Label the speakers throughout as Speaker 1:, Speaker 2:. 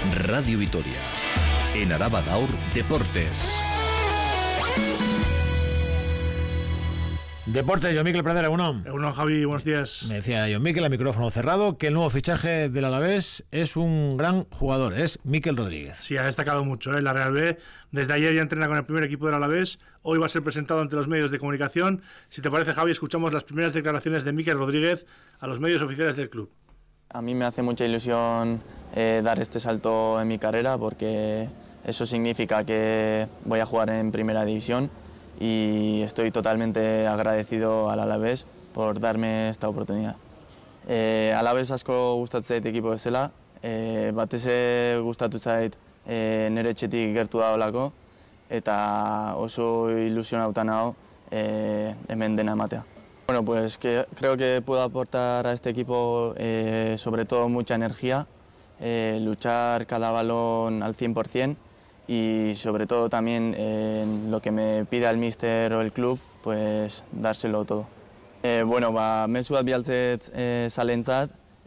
Speaker 1: Radio Vitoria. En Araba Gaur Deportes.
Speaker 2: Deportes, John Miquel Pradera, uno.
Speaker 3: Javi, buenos días.
Speaker 2: Me decía John Miquel, a micrófono cerrado, que el nuevo fichaje del Alavés es un gran jugador, es Mikel Rodríguez.
Speaker 3: Sí, ha destacado mucho, la Real B. Desde ayer ya entrena con el primer equipo del Alavés. Hoy va a ser presentado ante los medios de comunicación. Si te parece, Javi, escuchamos las primeras declaraciones de Mikel Rodríguez a los medios oficiales del club.
Speaker 4: A mí me hace mucha ilusión dar este salto en mi carrera, porque eso significa que voy a jugar en primera división. Y estoy totalmente agradecido al Alavés por darme esta oportunidad. Alavés asko gustatzen zait ekipo bezala, batez gustatu zait nire etxetik gertu dagoelako eta oso ilusionauta nago hemen dena ematea. Bueno, pues creo que puedo aportar a este equipo sobre todo mucha energía, luchar cada balón al 100%. Y sobre todo también lo que me pida el míster o el club, pues dárselo todo. Bueno, mezu bat bialtzet zalentzat,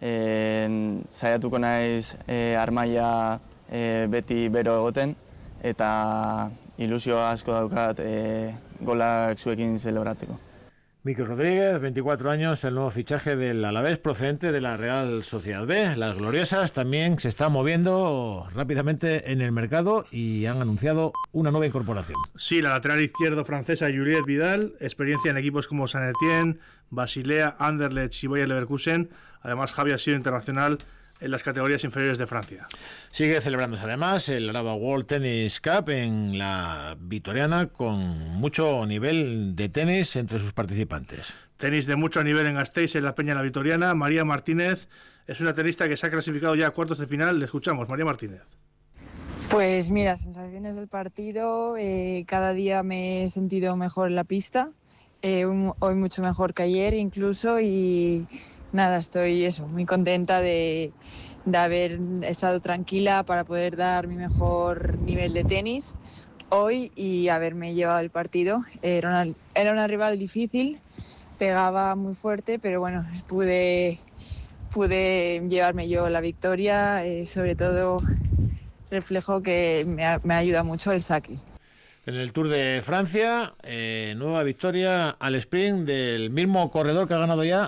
Speaker 4: saiatuko naiz armaia beti bero egoten eta ilusio asko daukat golak zuekin celebratzeko.
Speaker 2: Mikel Rodríguez, 24 años, el nuevo fichaje del Alavés procedente de la Real Sociedad B. Las gloriosas también se están moviendo rápidamente en el mercado y han anunciado una nueva incorporación.
Speaker 3: Sí, la lateral izquierdo francesa Juliette Vidal, experiencia en equipos como Saint-Étienne, Basilea, Anderlecht y Bayer Leverkusen. Además, Javi ha sido internacional en las categorías inferiores de Francia.
Speaker 2: Sigue celebrándose además el Araba World Tennis Cup en la Vitoriana, con mucho nivel de tenis entre sus participantes.
Speaker 3: Tenis de mucho nivel en Gasteiz, en la Peña La Vitoriana. María Martínez es una tenista que se ha clasificado ya a cuartos de final. Le escuchamos, María Martínez.
Speaker 5: Pues mira, sensaciones del partido, cada día me he sentido mejor en la pista, hoy mucho mejor que ayer incluso, y nada, estoy muy contenta de haber estado tranquila para poder dar mi mejor nivel de tenis hoy y haberme llevado el partido. Era una rival difícil, pegaba muy fuerte, pero bueno, pude llevarme yo la victoria, sobre todo reflejo que me ayuda mucho el saque.
Speaker 2: En el Tour de Francia, nueva victoria al sprint del mismo corredor que ha ganado ya